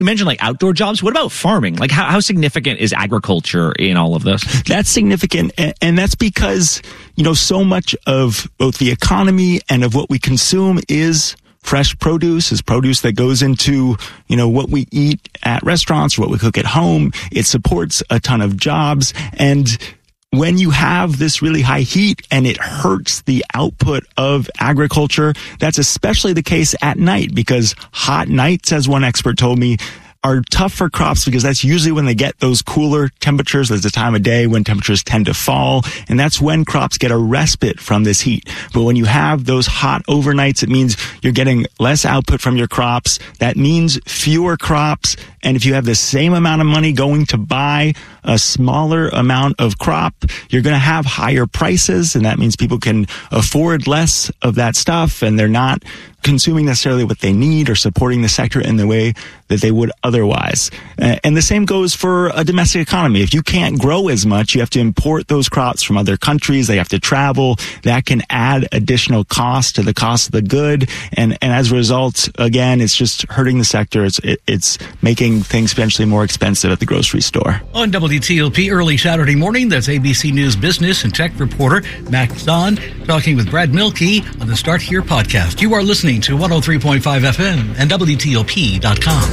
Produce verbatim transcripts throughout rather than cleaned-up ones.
You mentioned like outdoor jobs. What about farming? Like how, how significant is agriculture in all of this? That's significant. And, and that's because, you know, so much of both the economy and of what we consume is fresh produce, is produce that goes into, you know, what we eat at restaurants or what we cook at home. It supports a ton of jobs. And when you have this really high heat and it hurts the output of agriculture, that's especially the case at night, because hot nights, as one expert told me, are tough for crops because that's usually when they get those cooler temperatures. There's a time of day when temperatures tend to fall, and that's when crops get a respite from this heat. But when you have those hot overnights, it means you're getting less output from your crops. That means fewer crops. And if you have the same amount of money going to buy a smaller amount of crop, you're going to have higher prices, and that means people can afford less of that stuff, and they're not consuming necessarily what they need or supporting the sector in the way that they would otherwise. And the same goes for a domestic economy. If you can't grow as much, you have to import those crops from other countries. They have to travel. That can add additional cost to the cost of the good. And, and as a result, again, it's just hurting the sector. It's, it, it's making things potentially more expensive at the grocery store. On W T O P early Saturday morning, that's A B C News business and tech reporter Max Zahn talking with Brad Milkey on the Start Here podcast. You are listening to one oh three point five F M and W T O P dot com.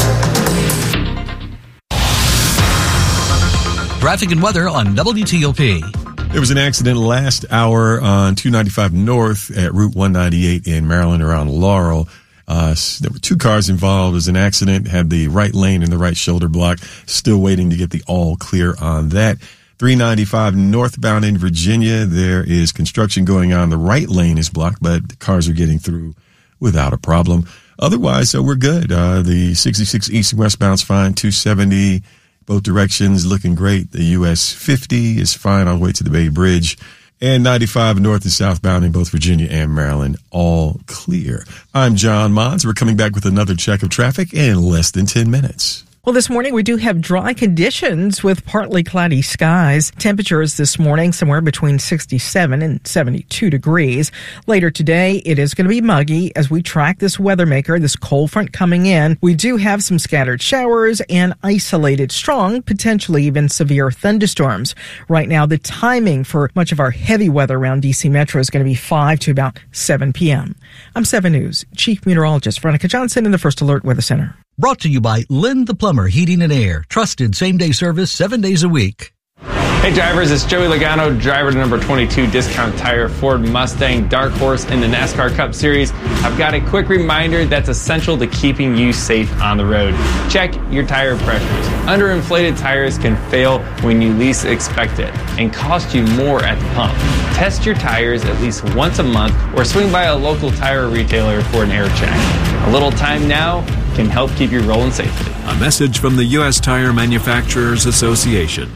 Traffic and weather on W T O P. There was an accident last hour on two ninety-five North at Route one ninety-eight in Maryland around Laurel. Uh, there were two cars involved. It was an accident, had the right lane and the right shoulder blocked. Still waiting to get the all clear on that. three ninety-five northbound in Virginia, there is construction going on. The right lane is blocked, but the cars are getting through without a problem. Otherwise, so we're good. Uh, the sixty-six east and westbound's fine. two seventy, both directions looking great. The U S fifty is fine on the way to the Bay Bridge. And ninety-five north and southbound in both Virginia and Maryland, all clear. I'm John Mons. We're coming back with another check of traffic in less than ten minutes. Well, this morning we do have dry conditions with partly cloudy skies. Temperatures this morning somewhere between sixty-seven and seventy-two degrees. Later today, it is going to be muggy as we track this weather maker, this cold front coming in. We do have some scattered showers and isolated strong, potentially even severe thunderstorms. Right now, the timing for much of our heavy weather around D C Metro is going to be five to about seven p.m. I'm seven News Chief Meteorologist Veronica Johnson in the First Alert Weather Center. Brought to you by Lynn the Plumber Heating and Air. Trusted same-day service seven days a week. Hey drivers, it's Joey Logano, driver to number twenty-two Discount Tire Ford Mustang Dark Horse in the NASCAR Cup Series. I've got a quick reminder that's essential to keeping you safe on the road. Check your tire pressures. Underinflated tires can fail when you least expect it and cost you more at the pump. Test your tires at least once a month or swing by a local tire retailer for an air check. A little time now can help keep you rolling safely. A message from the U S Tire Manufacturers Association.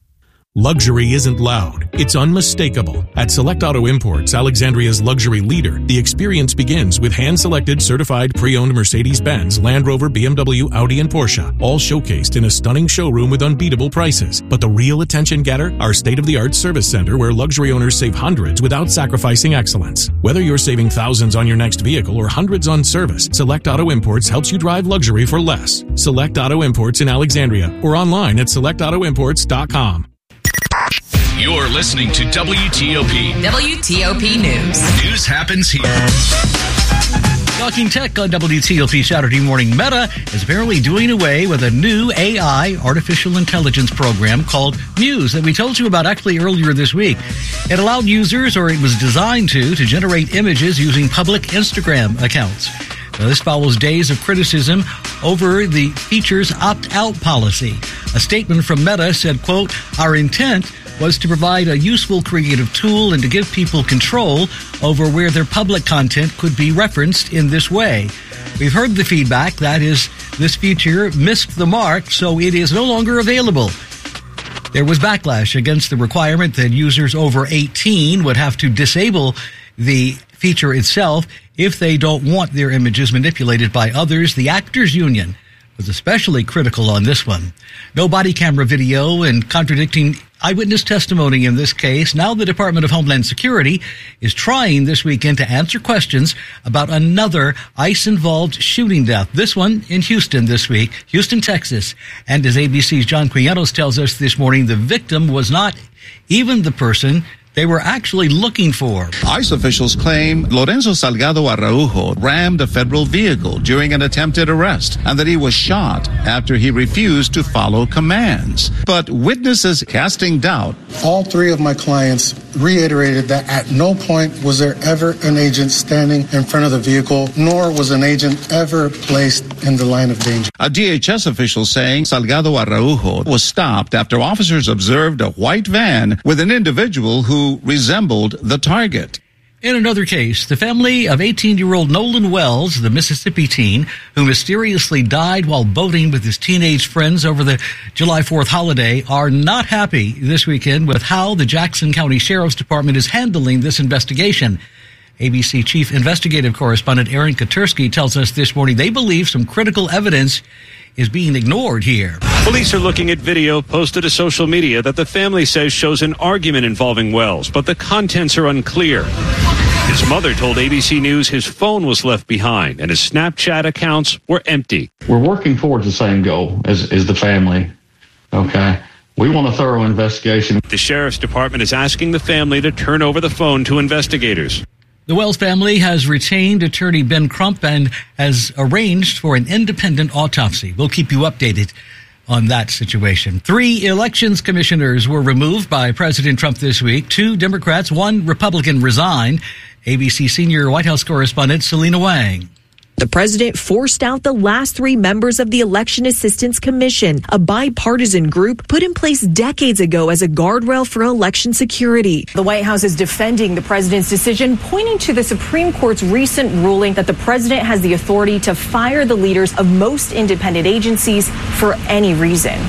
Luxury isn't loud, it's unmistakable. At Select Auto Imports, Alexandria's luxury leader, the experience begins with hand-selected certified pre-owned Mercedes-Benz, Land Rover, B M W, Audi, and Porsche, all showcased in a stunning showroom with unbeatable prices. But the real attention getter? Our state-of-the-art service center where luxury owners save hundreds without sacrificing excellence. Whether you're saving thousands on your next vehicle or hundreds on service, Select Auto Imports helps you drive luxury for less. Select Auto Imports in Alexandria or online at select auto imports dot com. You're listening to W T O P. W T O P News. News happens here. Talking tech on W T O P Saturday morning. Meta is apparently doing away with a new A I, artificial intelligence program called Muse that we told you about actually earlier this week. It allowed users, or it was designed to, to generate images using public Instagram accounts. Now, this follows days of criticism over the feature's opt-out policy. A statement from Meta said, quote, "Our intent was to provide a useful creative tool and to give people control over where their public content could be referenced in this way. We've heard the feedback, that is, this feature missed the mark, so it is no longer available." There was backlash against the requirement that users over eighteen would have to disable the feature itself if they don't want their images manipulated by others. The Actors Union was especially critical on this one. No body camera video and contradicting eyewitness testimony in this case. Now the Department of Homeland Security is trying this weekend to answer questions about another ICE-involved shooting death. This one in Houston this week, Houston, Texas. And as A B C's John Quiñones tells us this morning, the victim was not even the person they were actually looking for. ICE officials claim Lorenzo Salgado Araujo rammed a federal vehicle during an attempted arrest and that he was shot after he refused to follow commands. But witnesses casting doubt. All three of my clients reiterated that at no point was there ever an agent standing in front of the vehicle, nor was an agent ever placed in the line of danger. A D H S official saying Salgado Araujo was stopped after officers observed a white van with an individual who resembled the target. In another case, the family of eighteen-year-old Nolan Wells, the Mississippi teen who mysteriously died while boating with his teenage friends over the July fourth holiday, are not happy this weekend with how the Jackson County Sheriff's Department is handling this investigation. A B C Chief Investigative Correspondent Aaron Katersky tells us this morning they believe some critical evidence is being ignored here. Police are looking at video posted to social media that the family says shows an argument involving Wells, but the contents are unclear. His mother told A B C News his phone was left behind and his Snapchat accounts were empty. We're working towards the same goal as, as the family, okay? We want a thorough investigation. The Sheriff's Department is asking the family to turn over the phone to investigators. The Wells family has retained attorney Ben Crump and has arranged for an independent autopsy. We'll keep you updated on that situation. Three elections commissioners were removed by President Trump this week. Two Democrats, one Republican resigned. A B C senior White House correspondent Selena Wang. The president forced out the last three members of the Election Assistance Commission, a bipartisan group put in place decades ago as a guardrail for election security. The White House is defending the president's decision, pointing to the Supreme Court's recent ruling that the president has the authority to fire the leaders of most independent agencies for any reason.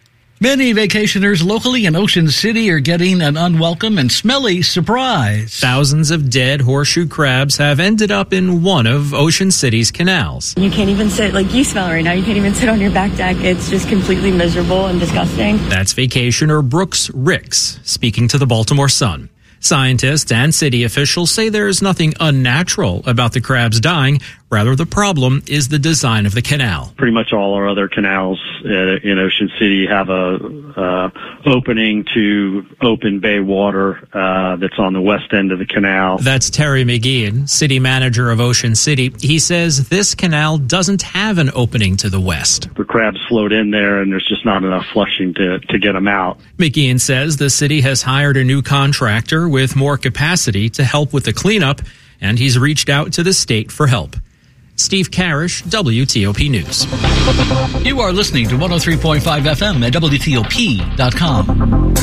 Many vacationers locally in Ocean City are getting an unwelcome and smelly surprise. Thousands of dead horseshoe crabs have ended up in one of Ocean City's canals. You can't even sit, like you smell right now, you can't even sit on your back deck. It's just completely miserable and disgusting. That's vacationer Brooks Ricks speaking to the Baltimore Sun. Scientists and city officials say there is nothing unnatural about the crabs dying. Rather, the problem is the design of the canal. Pretty much all our other canals in Ocean City have a uh, opening to open bay water uh, that's on the west end of the canal. That's Terry McGeehan, city manager of Ocean City. He says this canal doesn't have an opening to the west. The crabs float in there, and there's just not enough flushing to, to get them out. McGeehan says the city has hired a new contractor with more capacity to help with the cleanup, and he's reached out to the state for help. Steve Karish, W T O P News. You are listening to one oh three point five F M at W T O P dot com.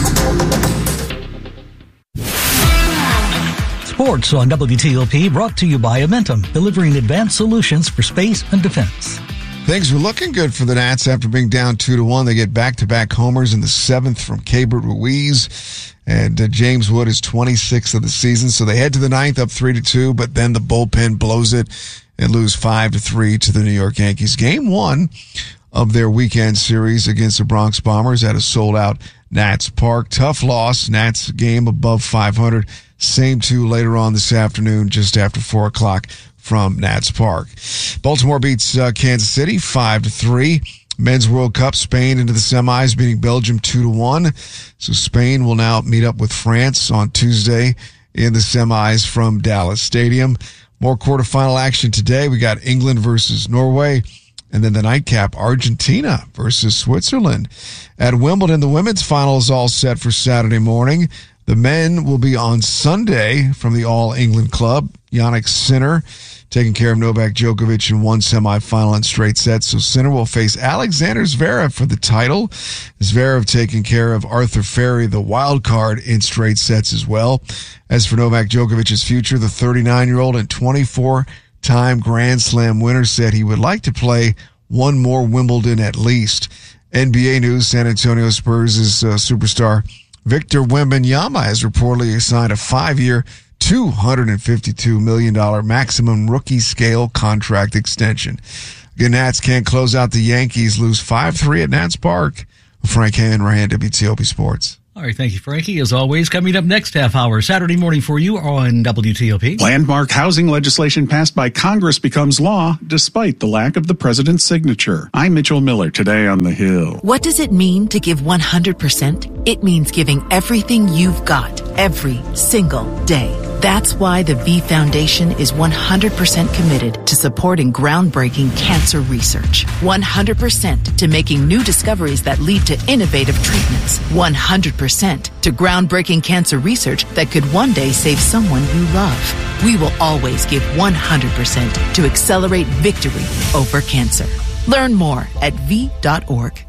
Sports on W T O P brought to you by Amentum, delivering advanced solutions for space and defense. Things were looking good for the Nats after being down two to one. They get back-to-back homers in the seventh from Keibert Ruiz. And uh, James Wood is twenty-sixth of the season. So they head to the ninth up three to two, but then the bullpen blows it and lose five to three to the New York Yankees. Game one of their weekend series against the Bronx Bombers at a sold-out Nats Park. Tough loss. Nats game above five hundred. Same two later on this afternoon, just after four o'clock from Nats Park. Baltimore beats uh, Kansas City five to three. Men's World Cup, Spain into the semis, beating Belgium two to one. So Spain will now meet up with France on Tuesday in the semis from Dallas Stadium. More quarterfinal action today. We got England versus Norway, and then the nightcap, Argentina versus Switzerland. At Wimbledon, the women's final is all set for Saturday morning. The men will be on Sunday from the All England Club. Jannik Sinner taking care of Novak Djokovic in one semifinal in straight sets. So Sinner will face Alexander Zverev for the title. Zverev taking care of Arthur Ferry, the wild card, in straight sets as well. As for Novak Djokovic's future, the thirty-nine-year-old and twenty-four-time Grand Slam winner said he would like to play one more Wimbledon at least. N B A news, San Antonio Spurs' uh, superstar Victor Wembanyama has reportedly signed a five-year, two hundred fifty-two million dollars maximum rookie scale contract extension. Again, Nats can't close out the Yankees, lose five three at Nats Park. Frank Hanrahan, W T O P Sports. All right, thank you, Frankie. As always, coming up next half hour, Saturday morning for you on W T O P. Landmark housing legislation passed by Congress becomes law despite the lack of the president's signature. I'm Mitchell Miller, today on The Hill. What does it mean to give one hundred percent? It means giving everything you've got every single day. That's why the V Foundation is one hundred percent committed to supporting groundbreaking cancer research. one hundred percent to making new discoveries that lead to innovative treatments. one hundred percent to groundbreaking cancer research that could one day save someone you love. We will always give one hundred percent to accelerate victory over cancer. Learn more at v dot org.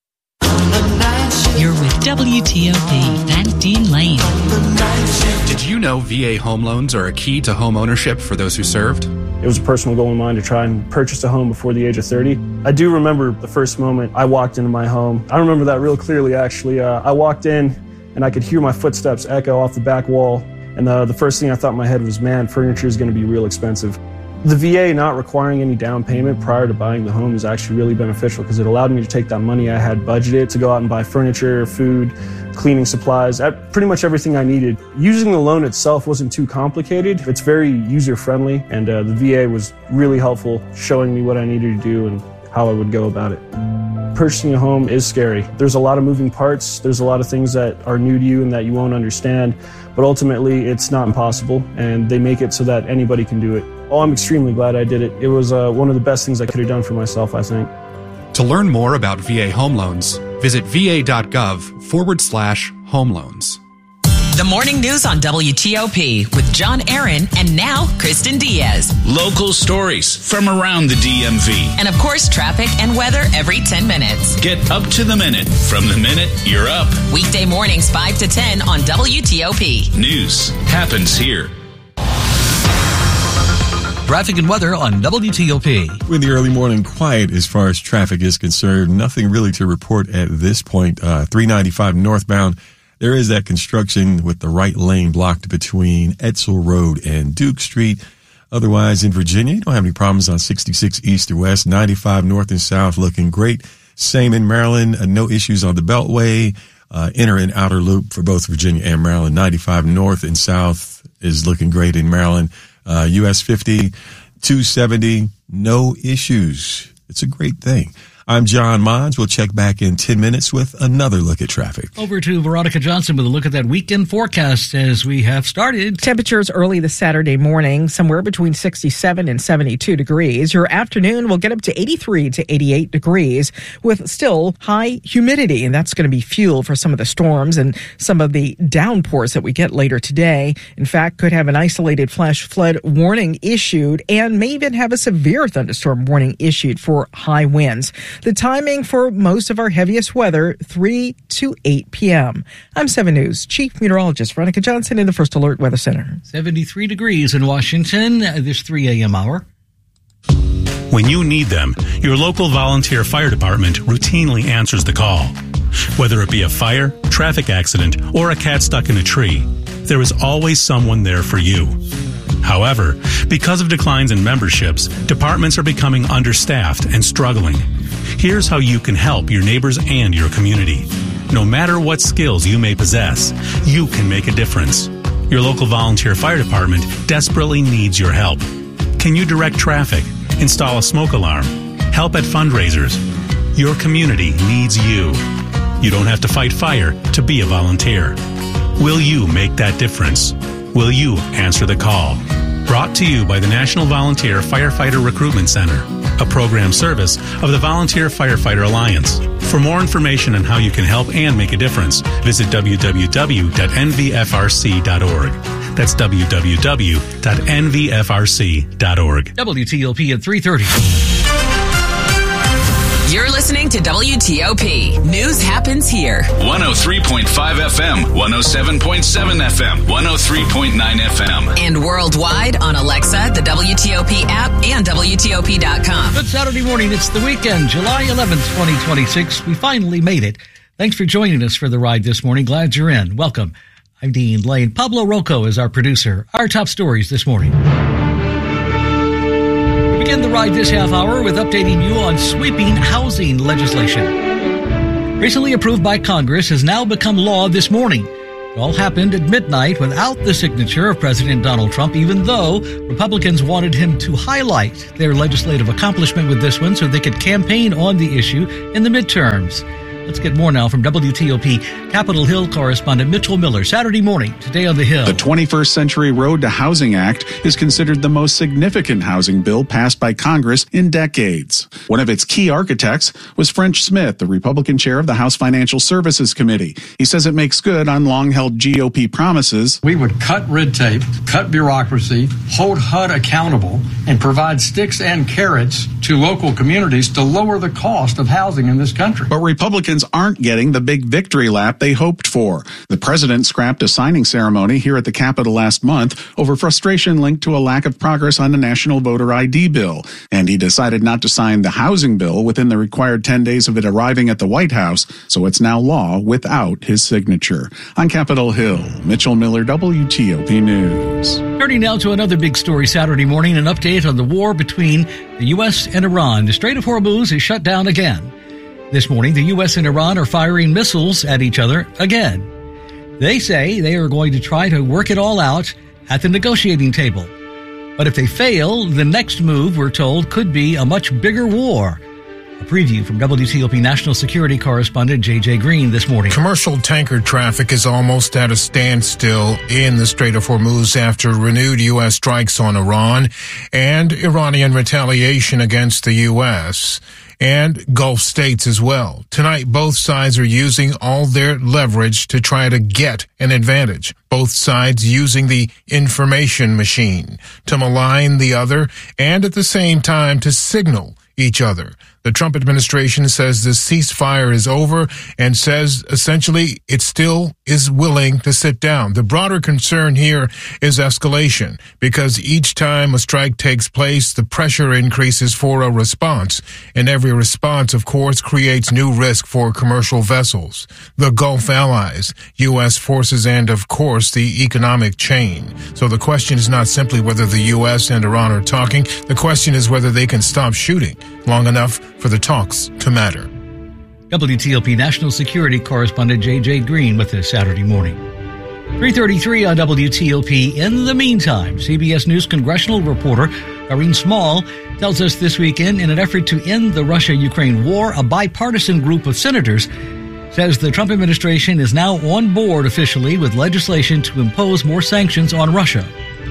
You're with W T O P and Dean Lane. Did you know V A home loans are a key to home ownership for those who served? It was a personal goal of mine to try and purchase a home before the age of thirty. I do remember the first moment I walked into my home. I remember that real clearly, actually. Uh, I walked in and I could hear my footsteps echo off the back wall. And the, the first thing I thought in my head was, man, furniture is going to be real expensive. The V A not requiring any down payment prior to buying the home is actually really beneficial because it allowed me to take that money I had budgeted to go out and buy furniture, food, cleaning supplies, pretty much everything I needed. Using the loan itself wasn't too complicated. It's very user-friendly, and uh, the V A was really helpful, showing me what I needed to do and how I would go about it. Purchasing a home is scary. There's a lot of moving parts. There's a lot of things that are new to you and that you won't understand, but ultimately it's not impossible, and they make it so that anybody can do it. Oh, I'm extremely glad I did it. It was uh, one of the best things I could have done for myself, I think. To learn more about V A home loans, visit va.gov forward slash home loans. The morning news on W T O P with John Aaron and now Kristen Diaz. Local stories from around the D M V. And of course, traffic and weather every ten minutes. Get up to the minute from the minute you're up. Weekday mornings five to ten on W T O P. News happens here. Traffic and weather on W T O P. With the early morning quiet as far as traffic is concerned, nothing really to report at this point. Uh, three ninety-five northbound, there is that construction with the right lane blocked between Edsel Road and Duke Street. Otherwise, in Virginia, you don't have any problems on sixty-six east or west. ninety-five north and south looking great. Same in Maryland, uh, no issues on the Beltway. Uh, inner and outer loop for both Virginia and Maryland. ninety-five north and south is looking great in Maryland. Uh, U S fifty, two seventy, no issues. It's a great thing. I'm John Mons. We'll check back in ten minutes with another look at traffic. Over to Veronica Johnson with a look at that weekend forecast as we have started. Temperatures early this Saturday morning, somewhere between sixty-seven and seventy-two degrees. Your afternoon will get up to eighty-three to eighty-eight degrees with still high humidity, and that's going to be fuel for some of the storms and some of the downpours that we get later today. In fact, could have an isolated flash flood warning issued and may even have a severe thunderstorm warning issued for high winds. The timing for most of our heaviest weather, three to eight p.m. I'm seven News Chief Meteorologist Veronica Johnson in the First Alert Weather Center. seventy-three degrees in Washington this three a.m. hour. When you need them, your local volunteer fire department routinely answers the call. Whether it be a fire, traffic accident, or a cat stuck in a tree, there is always someone there for you. However, because of declines in memberships, departments are becoming understaffed and struggling. Here's how you can help your neighbors and your community. No matter what skills you may possess, you can make a difference. Your local volunteer fire department desperately needs your help. Can you direct traffic, install a smoke alarm, help at fundraisers? Your community needs you. You don't have to fight fire to be a volunteer. Will you make that difference? Will you answer the call? Brought to you by the National Volunteer Firefighter Recruitment Center, a program service of the Volunteer Firefighter Alliance. For more information on how you can help and make a difference, visit w w w dot n v f r c dot org. That's w w w dot n v f r c dot org. W T O P at three thirty. You're listening to W T O P. News happens here. one oh three point five F M, one oh seven point seven F M, one oh three point nine F M. And worldwide on Alexa, the W T O P app, and W T O P dot com. Good Saturday morning. It's the weekend, July eleventh, twenty twenty-six. We finally made it. Thanks for joining us for the ride this morning. Glad you're in. Welcome. I'm Dean Lane. Pablo Rocco is our producer. Our top stories this morning. Begin the ride this half hour with updating you on sweeping housing legislation. recently approved by Congress, has now become law this morning. It all happened at midnight without the signature of President Donald Trump, even though Republicans wanted him to highlight their legislative accomplishment with this one so they could campaign on the issue in the midterms. Let's get more now from W T O P Capitol Hill correspondent Mitchell Miller. Saturday morning, today on the Hill. The twenty-first Century Road to Housing Act is considered the most significant housing bill passed by Congress in decades. One of its key architects was French Smith, the Republican chair of the House Financial Services Committee. He says it makes good on long-held G O P promises. We would cut red tape, cut bureaucracy, hold H U D accountable, and provide sticks and carrots to local communities to lower the cost of housing in this country. But Republicans aren't getting the big victory lap they hoped for. The president scrapped a signing ceremony here at the Capitol last month over frustration linked to a lack of progress on the national voter I D bill. And he decided not to sign the housing bill within the required ten days of it arriving at the White House, so it's now law without his signature. On Capitol Hill, Mitchell Miller, W T O P News. Turning now to another big story Saturday morning, an update on the war between the U S and Iran. The Strait of Hormuz is shut down again. This morning, the U S and Iran are firing missiles at each other again. They say they are going to try to work it all out at the negotiating table. But if they fail, the next move, we're told, could be a much bigger war. A preview from W T O P national security correspondent J J Green this morning. Commercial tanker traffic is almost at a standstill in the Strait of Hormuz after renewed U S strikes on Iran and Iranian retaliation against the U S and Gulf states as well. Tonight, both sides are using all their leverage to try to get an advantage. Both sides using the information machine to malign the other and at the same time to signal each other. The Trump administration says the ceasefire is over and says essentially it still is willing to sit down. The broader concern here is escalation because each time a strike takes place, the pressure increases for a response. And every response, of course, creates new risk for commercial vessels, the Gulf allies, U S forces, and, of course, the economic chain. So the question is not simply whether the U S and Iran are talking. The question is whether they can stop shooting long enough for the talks to matter. W T O P national security correspondent J J Green with us Saturday morning. three thirty-three on W T O P. In the meantime, C B S News congressional reporter Karine Small tells us this weekend, in an effort to end the Russia-Ukraine war, a bipartisan group of senators says the Trump administration is now on board officially with legislation to impose more sanctions on Russia.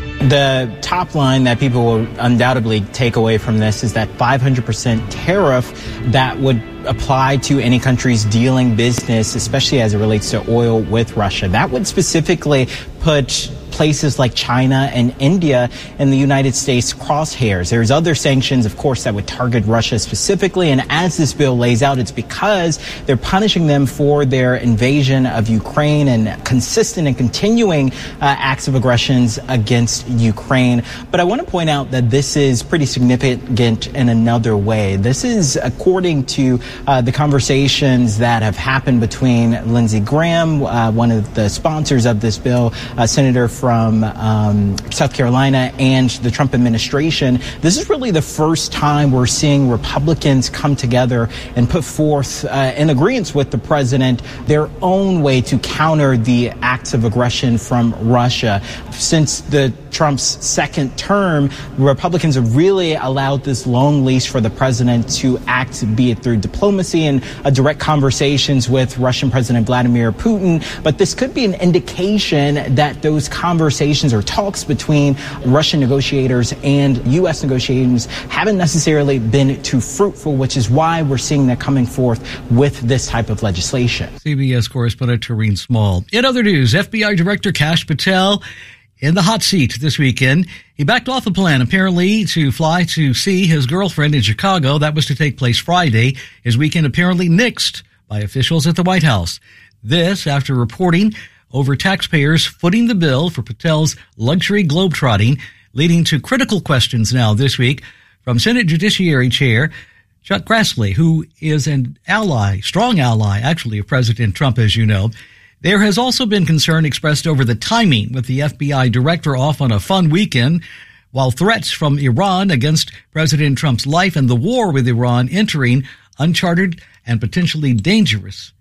The top line that people will undoubtedly take away from this is that five hundred percent tariff that would apply to any country's dealing business, especially as it relates to oil with Russia. That would specifically put places like China and India in the United States crosshairs. There's other sanctions, of course, that would target Russia specifically. And as this bill lays out, it's because they're punishing them for their invasion of Ukraine and consistent and continuing uh, acts of aggressions against Ukraine. But I want to point out that this is pretty significant in another way. This is according to uh, the conversations that have happened between Lindsey Graham, uh, one of the sponsors of this bill, uh, Senator from um, South Carolina, and the Trump administration. This is really the first time we're seeing Republicans come together and put forth, uh, in agreement with the president, their own way to counter the acts of aggression from Russia. Since the Trump's second term, Republicans have really allowed this long leash for the president to act, be it through diplomacy and uh, direct conversations with Russian President Vladimir Putin. But this could be an indication that those conversations or talks between Russian negotiators and U S negotiators haven't necessarily been too fruitful, which is why we're seeing that coming forth with this type of legislation. C B S correspondent Karine Small. In other news, F B I Director Kash Patel in the hot seat this weekend. He backed off a plan, apparently, to fly to see his girlfriend in Chicago. That was to take place Friday. His weekend apparently nixed by officials at the White House. This after reporting over taxpayers footing the bill for Patel's luxury globetrotting, leading to critical questions now this week from Senate Judiciary Chair Chuck Grassley, who is an ally, strong ally, actually, of President Trump, as you know. There has also been concern expressed over the timing, with the F B I director off on a fun weekend, while threats from Iran against President Trump's life and the war with Iran entering uncharted and potentially dangerous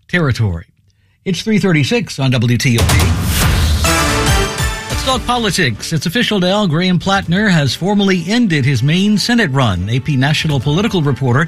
territory. It's three thirty-six on W T O P. Let's talk politics. It's official now. Graham Plattner has formally ended his Maine Senate run. A P national political reporter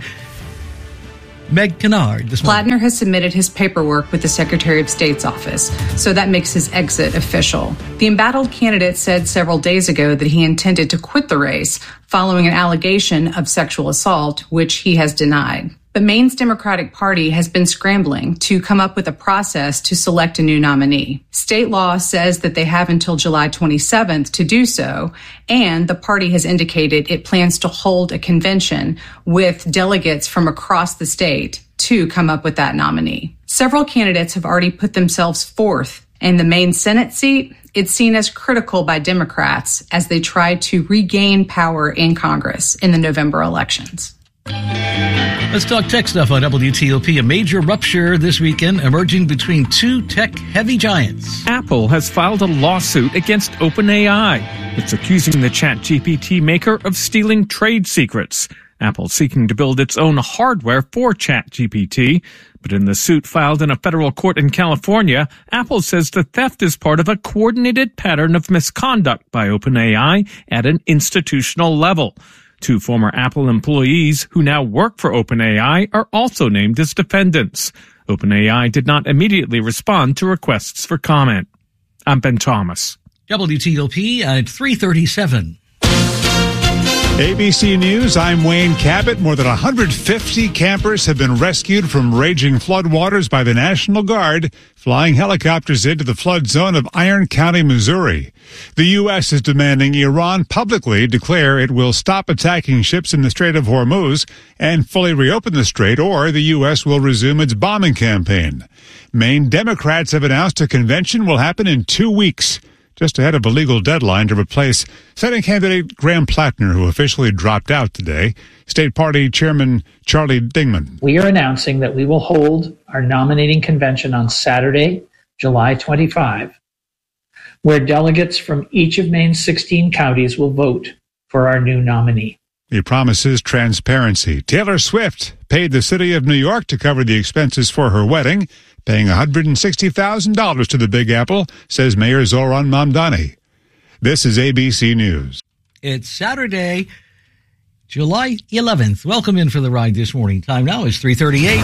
Meg Kennard this morning. Plattner has submitted his paperwork with the Secretary of State's office, so that makes his exit official. The embattled candidate said several days ago that he intended to quit the race following an allegation of sexual assault, which he has denied. But Maine's Democratic Party has been scrambling to come up with a process to select a new nominee. State law says that they have until July twenty-seventh to do so, and the party has indicated it plans to hold a convention with delegates from across the state to come up with that nominee. Several candidates have already put themselves forth, and the Maine Senate seat, it's seen as critical by Democrats as they try to regain power in Congress in the November elections. Let's talk tech stuff on W T O P. A major rupture this weekend emerging between two tech-heavy giants. Apple has filed a lawsuit against OpenAI. It's accusing the ChatGPT maker of stealing trade secrets. Apple seeking to build its own hardware for ChatGPT. But in the suit filed in a federal court in California, Apple says the theft is part of a coordinated pattern of misconduct by OpenAI at an institutional level. Two former Apple employees who now work for OpenAI are also named as defendants. OpenAI did not immediately respond to requests for comment. I'm Ben Thomas. W T O P at three thirty-seven. A B C News, I'm Wayne Cabot. More than one hundred fifty campers have been rescued from raging floodwaters by the National Guard, flying helicopters into the flood zone of Iron County, Missouri. The U S is demanding Iran publicly declare it will stop attacking ships in the Strait of Hormuz and fully reopen the strait, or the U S will resume its bombing campaign. Maine Democrats have announced a convention will happen in two weeks. Just ahead of a legal deadline to replace Senate candidate Graham Plattner, who officially dropped out today. State Party Chairman Charlie Dingman. We are announcing that we will hold our nominating convention on Saturday, July twenty-fifth, where delegates from each of Maine's sixteen counties will vote for our new nominee. He promises transparency. Taylor Swift paid the city of New York to cover the expenses for her wedding, paying one hundred sixty thousand dollars to the Big Apple, says Mayor Zoran Mamdani. This is A B C News. It's Saturday, July eleventh. Welcome in for the ride this morning. Time now is three thirty-eight.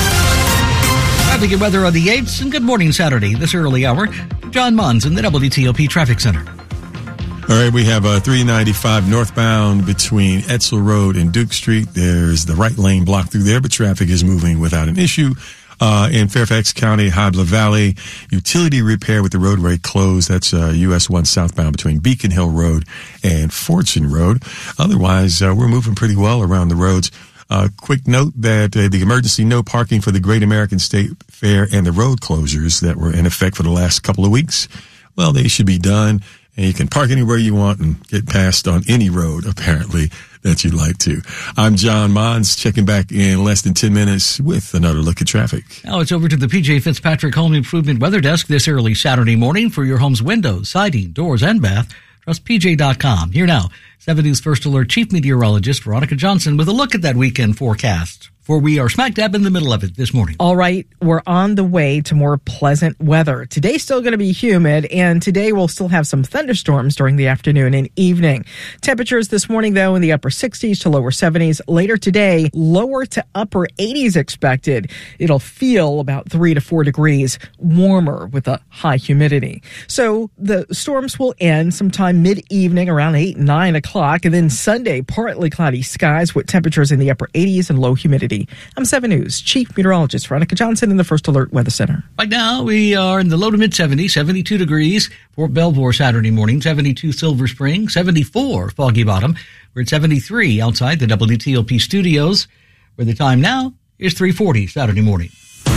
Traffic and weather on the eights, and good morning Saturday, this early hour. John Munz in the W T O P Traffic Center. All right, we have a three ninety-five northbound between Etzel Road and Duke Street. There's the right lane blocked through there, but traffic is moving without an issue. Uh, in Fairfax County, Hybla Valley, utility repair with the roadway closed. That's uh, U S one southbound between Beacon Hill Road and Fortune Road. Otherwise, uh, we're moving pretty well around the roads. Uh, quick note that uh, the emergency no parking for the Great American State Fair and the road closures that were in effect for the last couple of weeks, well, they should be done. And you can park anywhere you want and get past on any road, apparently, that you'd like to. I'm John Mons, checking back in less than ten minutes with another look at traffic. Now it's over to the P J Fitzpatrick Home Improvement Weather Desk this early Saturday morning for your home's windows, siding, doors, and bath. Trust P J dot com. Here now, seven News First Alert Chief Meteorologist Veronica Johnson with a look at that weekend forecast. For we are smack dab in the middle of it this morning. All right, we're on the way to more pleasant weather. Today's still going to be humid, and today we'll still have some thunderstorms during the afternoon and evening. Temperatures this morning, though, in the upper sixties to lower seventies. Later today, lower to upper eighties expected. It'll feel about three to four degrees warmer with a high humidity. So the storms will end sometime mid-evening around eight, nine o'clock, and then Sunday, partly cloudy skies with temperatures in the upper eighties and low humidity. I'm seven News Chief Meteorologist Veronica Johnson in the First Alert Weather Center. Right now, we are in the low to mid-seventies, seventy-two degrees for Belvoir Saturday morning, seventy-two Silver Spring, seventy-four Foggy Bottom. We're at seventy-three outside the W T O P studios, where the time now is three forty Saturday morning.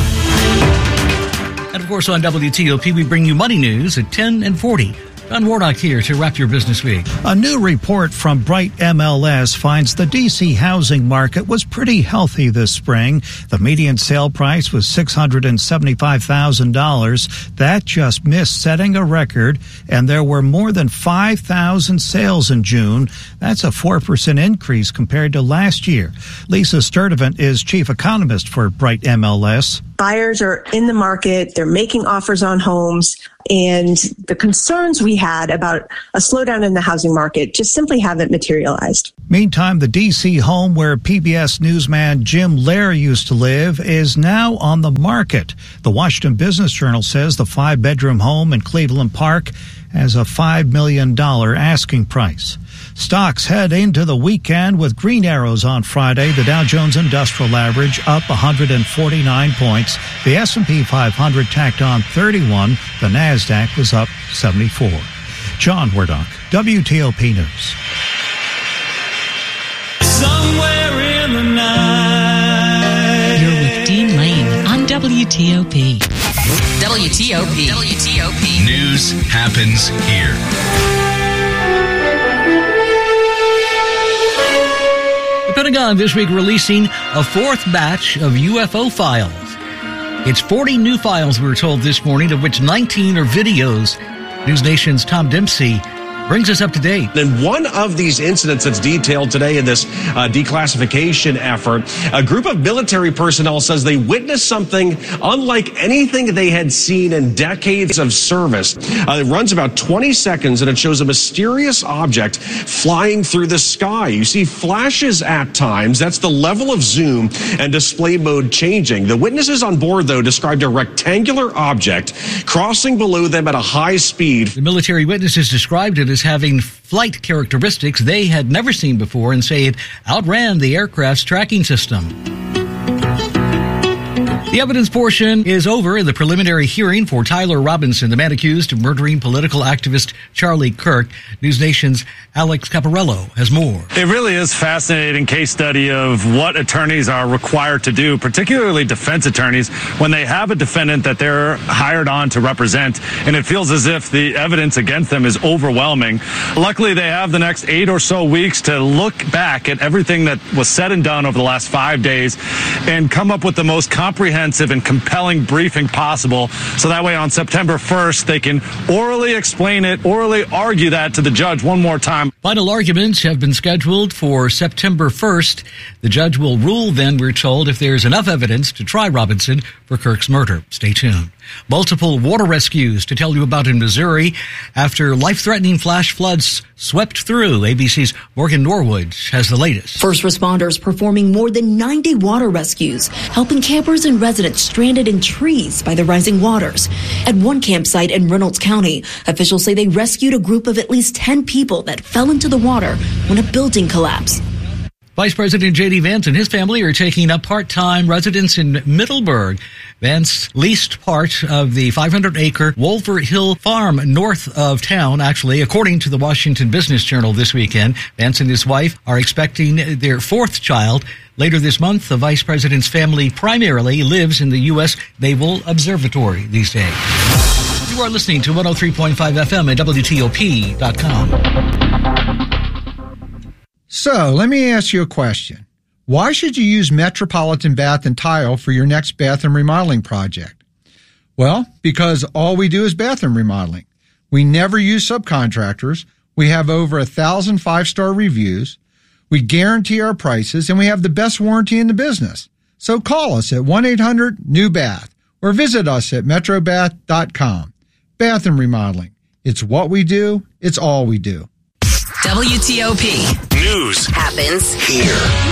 And, of course, on W T O P, we bring you money news at ten and forty. John Warnock here to wrap your business week. A new report from Bright M L S finds the D C housing market was pretty healthy this spring. The median sale price was six hundred seventy-five thousand dollars. That just missed setting a record, and there were more than five thousand sales in June. That's a four percent increase compared to last year. Lisa Sturdivant is chief economist for Bright M L S. buyers are in the market, they're making offers on homes, and the concerns we had about a slowdown in the housing market just simply haven't materialized. Meantime, the D C home where P B S newsman Jim Lehrer used to live is now on the market. The Washington Business Journal says the five-bedroom home in Cleveland Park has a five million dollars asking price. Stocks head into the weekend with green arrows on Friday. The Dow Jones Industrial Average up one hundred forty-nine points. The S and P five hundred tacked on thirty-one. The NASDAQ was up seventy-four. John Wardock, W T O P News. Somewhere in the night. You're with Dean Lane on W T O P. W T O P. W T O P. News happens here. The Pentagon this week releasing a fourth batch of U F O files. It's forty new files, we were told this morning, of which nineteen are videos. News Nation's Tom Dempsey brings us up to date. And one of these incidents that's detailed today in this uh, declassification effort, a group of military personnel says they witnessed something unlike anything they had seen in decades of service. Uh, it runs about twenty seconds and it shows a mysterious object flying through the sky. You see flashes at times. That's the level of zoom and display mode changing. The witnesses on board, though, described a rectangular object crossing below them at a high speed. The military witnesses described it as having flight characteristics they had never seen before and say it outran the aircraft's tracking system. The evidence portion is over in the preliminary hearing for Tyler Robinson, the man accused of murdering political activist Charlie Kirk. News Nation's Alex Caparello has more. It really is a fascinating case study of what attorneys are required to do, particularly defense attorneys, when they have a defendant that they're hired on to represent, and it feels as if the evidence against them is overwhelming. Luckily, they have the next eight or so weeks to look back at everything that was said and done over the last five days and come up with the most comprehensive and compelling briefing possible, so that way on September first they can orally explain it, orally argue that to the judge one more time. Final arguments have been scheduled for September first. The judge will rule then, we're told, if there's enough evidence to try Robinson for Kirk's murder. Stay tuned. Multiple water rescues to tell you about in Missouri after life-threatening flash floods swept through. A B C's Morgan Norwood has the latest. First responders performing more than ninety water rescues, helping campers and residents stranded in trees by the rising waters. At one campsite in Reynolds County, officials say they rescued a group of at least ten people that fell into the water when a building collapsed. Vice President J D. Vance and his family are taking up part-time residence in Middleburg. Vance leased part of the five hundred acre Wolford Hill farm north of town, actually, according to the Washington Business Journal this weekend. Vance and his wife are expecting their fourth child later this month. The vice president's family primarily lives in the U S. Naval Observatory these days. You are listening to one oh three point five F M at W T O P dot com. So, let me ask you a question. Why should you use Metropolitan Bath and Tile for your next bathroom remodeling project? Well, because all we do is bathroom remodeling. We never use subcontractors. We have over a thousand five-star reviews. We guarantee our prices, and we have the best warranty in the business. So call us at one eight hundred new bath or visit us at metro bath dot com. Bathroom remodeling. It's what we do. It's all we do. W T O P. News happens here.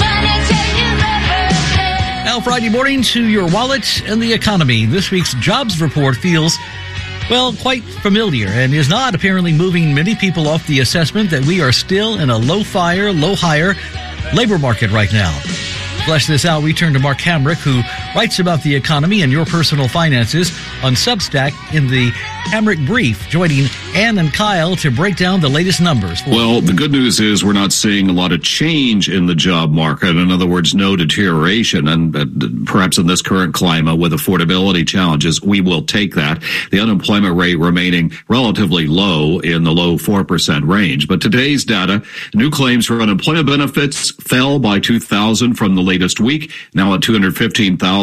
Now, Friday morning to your wallet and the economy. This week's jobs report feels, well, quite familiar and is not apparently moving many people off the assessment that we are still in a low-fire, low-hire labor market right now. To flesh this out, we turn to Mark Hamrick, who writes about the economy and your personal finances on Substack in the Hamrick Brief, joining Ann and Kyle to break down the latest numbers. Well, the good news is we're not seeing a lot of change in the job market. In other words, no deterioration. And uh, perhaps in this current climate with affordability challenges, we will take that. The unemployment rate remaining relatively low in the low four percent range. But today's data, new claims for unemployment benefits fell by two thousand from the latest week, now at two hundred fifteen thousand.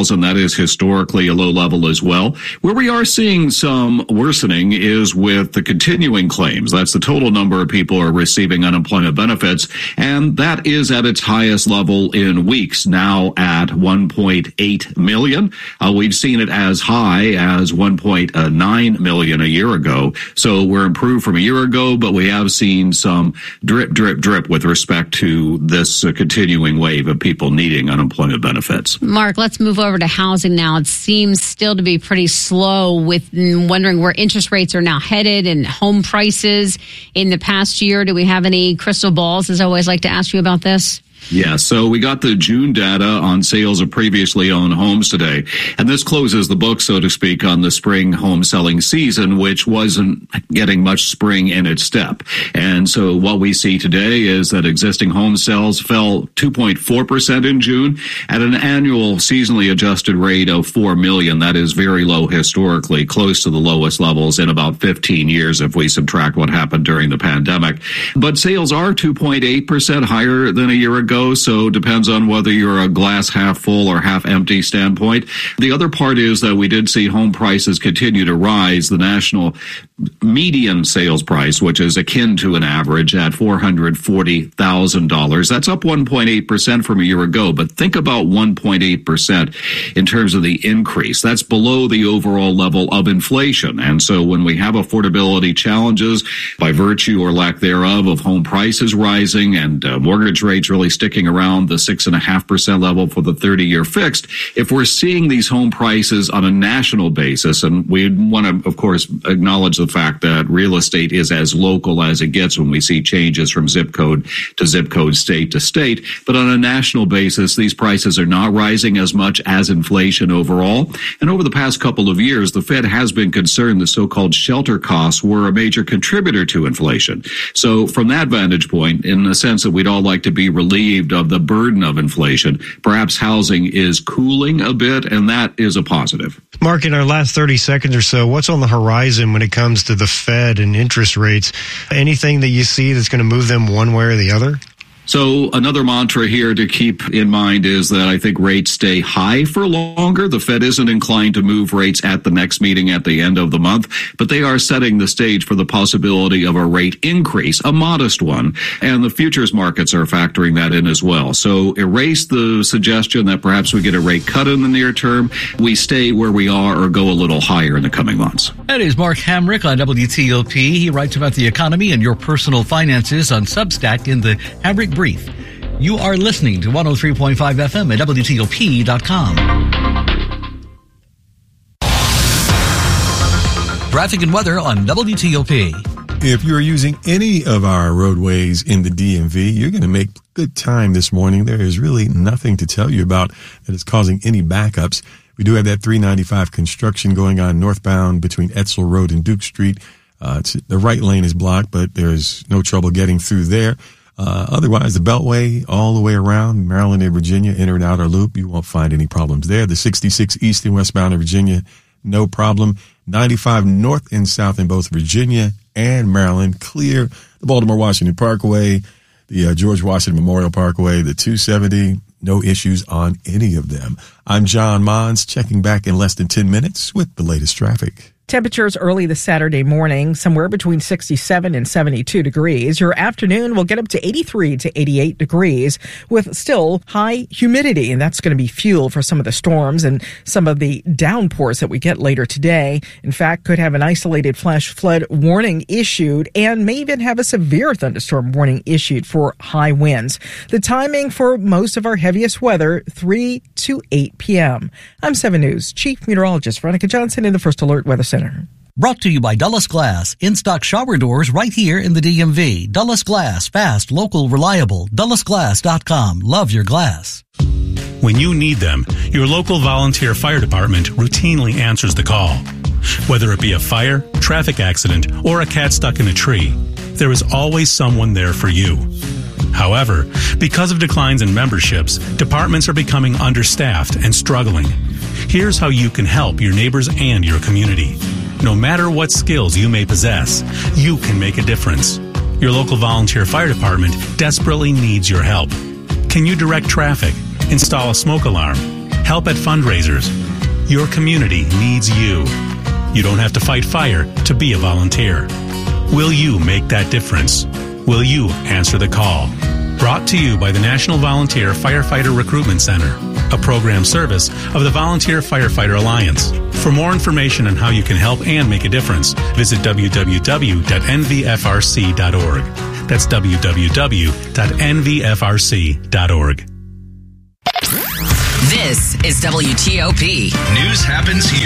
thousand. That is historically a low level as well. Where we are seeing some worsening is with the continuing claims. That's the total number of people who are receiving unemployment benefits, and that is at its highest level in weeks, now at one point eight million. Uh, we've seen it as high as one point nine million a year ago. So we're improved from a year ago, but we have seen some drip, drip, drip with respect to this uh, continuing wave of people needing unemployment benefits. Mark, let's move over to housing now. It seems still to be pretty slow, with wondering where interest rates are now headed and home prices in the past year. Do we have any crystal balls, as I always like to ask you about this? Yeah, so we got the June data on sales of previously owned homes today, and this closes the book, so to speak, on the spring home selling season, which wasn't getting much spring in its step. And so what we see today is that existing home sales fell two point four percent in June at an annual seasonally adjusted rate of four million. That is very low historically, close to the lowest levels in about fifteen years if we subtract what happened during the pandemic. But sales are two point eight percent higher than a year ago. So it depends on whether you're a glass half full or half empty standpoint. The other part is that we did see home prices continue to rise. The national median sales price, which is akin to an average at four hundred forty thousand dollars. That's up one point eight percent from a year ago. But think about one point eight percent in terms of the increase. That's below the overall level of inflation. And so when we have affordability challenges by virtue or lack thereof of home prices rising and uh, mortgage rates really sticking around the six and a half percent level for the thirty year fixed, if we're seeing these home prices on a national basis, and we want to, of course, acknowledge the fact that real estate is as local as it gets when we see changes from zip code to zip code, state to state. But on a national basis, these prices are not rising as much as inflation overall. And over the past couple of years, the Fed has been concerned the so-called shelter costs were a major contributor to inflation. So from that vantage point, in the sense that we'd all like to be relieved of the burden of inflation, perhaps housing is cooling a bit, and that is a positive. Mark, in our last thirty seconds or so, what's on the horizon when it comes to the Fed and interest rates? Anything that you see that's going to move them one way or the other? So another mantra here to keep in mind is that I think rates stay high for longer. The Fed isn't inclined to move rates at the next meeting at the end of the month, but they are setting the stage for the possibility of a rate increase, a modest one, and the futures markets are factoring that in as well. So erase the suggestion that perhaps we get a rate cut in the near term. We stay where we are or go a little higher in the coming months. That is Mark Hamrick on W T O P. He writes about the economy and your personal finances on Substack in the Hamrick Brief. You are listening to one oh three point five F M at W T O P dot com. Traffic and weather on W T O P. If you're using any of our roadways in the D M V, you're going to make good time this morning. There is really nothing to tell you about that is causing any backups. We do have that three ninety-five construction going on northbound between Etzel Road and Duke Street. Uh, it's, the right lane is blocked, but there's no trouble getting through there. Uh, otherwise, the Beltway all the way around Maryland and Virginia, inner and outer loop, you won't find any problems there. The sixty-six east and westbound in Virginia, no problem. ninety-five north and south in both Virginia and Maryland, clear. The Baltimore-Washington Parkway, the uh, George Washington Memorial Parkway, the two seventy, no issues on any of them. I'm John Mons, checking back in less than ten minutes with the latest traffic. Temperatures early this Saturday morning, somewhere between sixty-seven and seventy-two degrees. Your afternoon will get up to eighty-three to eighty-eight degrees with still high humidity. And that's going to be fuel for some of the storms and some of the downpours that we get later today. In fact, could have an isolated flash flood warning issued and may even have a severe thunderstorm warning issued for high winds. The timing for most of our heaviest weather, three to eight p.m. I'm seven News Chief Meteorologist Veronica Johnson in the First Alert Weather Center. Brought to you by Dulles Glass. In-stock shower doors right here in the D M V. Dulles Glass. Fast, local, reliable. Dulles Glass dot com. Love your glass. When you need them, your local volunteer fire department routinely answers the call. Whether it be a fire, traffic accident, or a cat stuck in a tree, there is always someone there for you. However, because of declines in memberships, departments are becoming understaffed and struggling. Here's how you can help your neighbors and your community. No matter what skills you may possess, you can make a difference. Your local volunteer fire department desperately needs your help. Can you direct traffic, install a smoke alarm, help at fundraisers. Your community needs you. You don't have to fight fire to be a volunteer. Will you make that difference? Will you answer the call? Brought to you by the National Volunteer Firefighter Recruitment Center, a program service of the Volunteer Firefighter Alliance. For more information on how you can help and make a difference, visit w w w dot n v f r c dot org. That's w w w dot n v f r c dot org. This is W T O P. News happens here.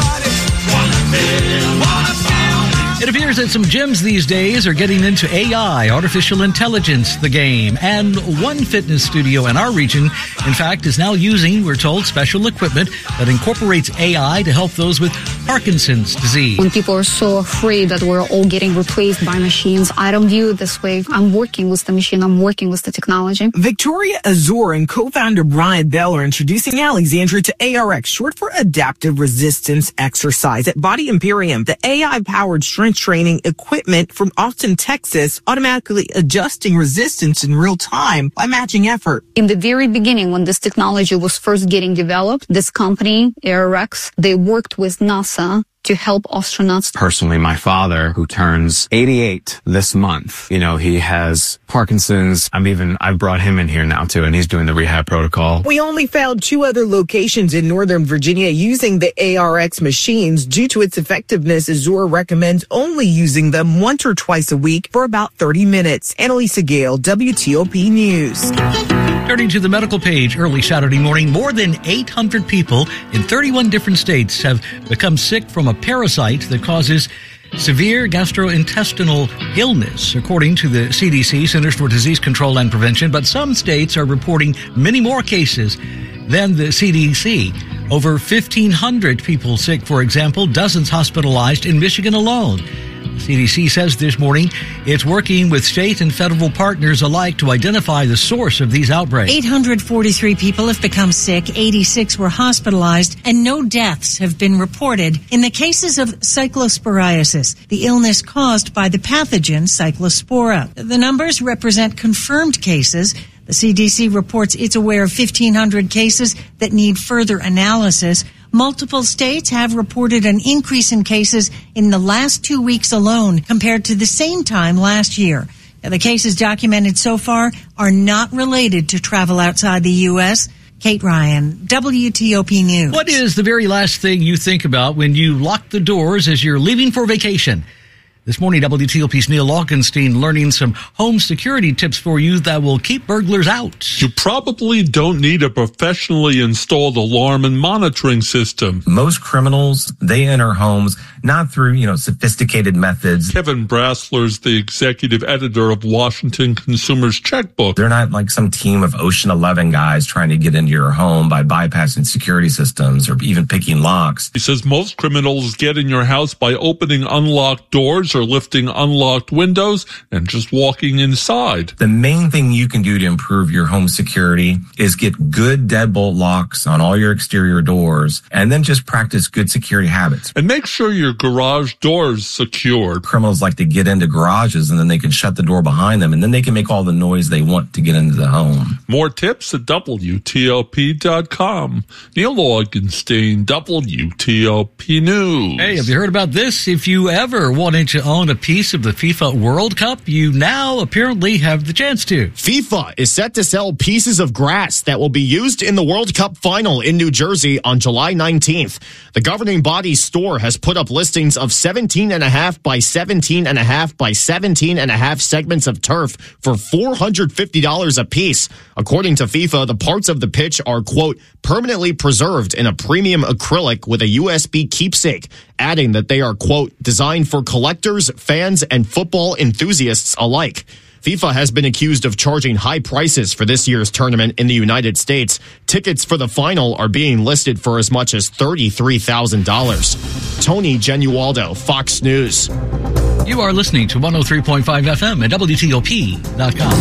It appears that some gyms these days are getting into A I, artificial intelligence, the game. And one fitness studio in our region, in fact, is now using, we're told, special equipment that incorporates A I to help those with Parkinson's disease. When people are so afraid that we're all getting replaced by machines, I don't view it this way. I'm working with the machine. I'm working with the technology. Victoria Azur and co-founder Brian Bell are introducing Alexandra to A R X, short for Adaptive Resistance Exercise, at Body Imperium, the A I-powered strength training equipment from Austin, Texas, automatically adjusting resistance in real time by matching effort. In the very beginning, when this technology was first getting developed, this company, A R X, they worked with NASA to help astronauts. Personally, my father, who turns eighty-eight this month, you know, he has Parkinson's. I'm even, I've brought him in here now too, and he's doing the rehab protocol. We only found two other locations in Northern Virginia using the A R X machines. Due to its effectiveness, Azure recommends only using them once or twice a week for about thirty minutes. Annalisa Gale, W T O P News. Turning to the medical page early Saturday morning, more than eight hundred people in thirty-one different states have become sick from a parasite that causes severe gastrointestinal illness, according to the C D C, Centers for Disease Control and Prevention. But some states are reporting many more cases than the C D C. Over fifteen hundred people sick, for example, dozens hospitalized in Michigan alone. The C D C says this morning it's working with state and federal partners alike to identify the source of these outbreaks. eight hundred forty-three people have become sick, eighty-six were hospitalized, and no deaths have been reported in the cases of cyclosporiasis, the illness caused by the pathogen Cyclospora. The numbers represent confirmed cases. The C D C reports it's aware of fifteen hundred cases that need further analysis. Multiple states have reported an increase in cases in the last two weeks alone compared to the same time last year. Now, the cases documented so far are not related to travel outside the U S. Kate Ryan, W T O P News. What is the very last thing you think about when you lock the doors as you're leaving for vacation? This morning, W T O P's Neil Augenstein learning some home security tips for you that will keep burglars out. You probably don't need a professionally installed alarm and monitoring system. Most criminals, they enter homes not through, you know, sophisticated methods. Kevin Brassler's the executive editor of Washington Consumer's Checkbook. They're not like some team of Ocean Eleven guys trying to get into your home by bypassing security systems or even picking locks. He says most criminals get in your house by opening unlocked doors or lifting unlocked windows and just walking inside. The main thing you can do to improve your home security is get good deadbolt locks on all your exterior doors and then just practice good security habits. And make sure your garage door is secured. Criminals like to get into garages and then they can shut the door behind them and then they can make all the noise they want to get into the home. More tips at W T O P dot com. Neil Augenstein, W T O P News. Hey, have you heard about this? If you ever wanted to own a piece of the FIFA World Cup, you now apparently have the chance to. FIFA is set to sell pieces of grass that will be used in the World Cup final in New Jersey on July nineteenth. The governing body's store has put up listings of seventeen and a half by seventeen and a half by seventeen and a half segments of turf for four hundred fifty dollars a piece. According to FIFA, the parts of the pitch are, quote, permanently preserved in a premium acrylic with a U S B keepsake, adding that they are, quote, designed for collectors, fans, and football enthusiasts alike. FIFA has been accused of charging high prices for this year's tournament in the United States. Tickets for the final are being listed for as much as thirty-three thousand dollars. Tony Genualdo, Fox News. You are listening to one oh three point five F M at W T O P dot com.